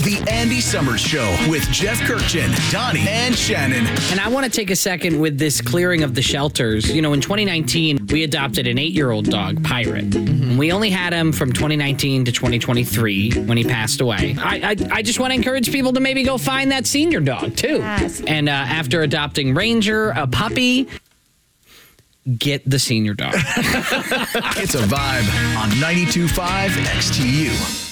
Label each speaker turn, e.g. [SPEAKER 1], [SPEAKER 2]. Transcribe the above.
[SPEAKER 1] The Andy Summers Show with Jeff Kirkchin, Donnie, and Shannon.
[SPEAKER 2] And I want to take a second with this clearing of the shelters. You know, in 2019, we adopted an 8-year-old dog, Pirate. And we only had him from 2019 to 2023 when he passed away. I just want to encourage people to maybe go find that senior dog, too.
[SPEAKER 3] Yes.
[SPEAKER 2] And after adopting Ranger, a puppy, get the senior dog.
[SPEAKER 1] It's a vibe on 92.5 XTU.